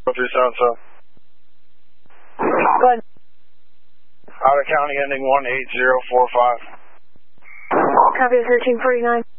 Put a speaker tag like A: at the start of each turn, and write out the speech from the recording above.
A: 377.
B: Go ahead.
A: Out of county ending 18045.
B: Copy 1349.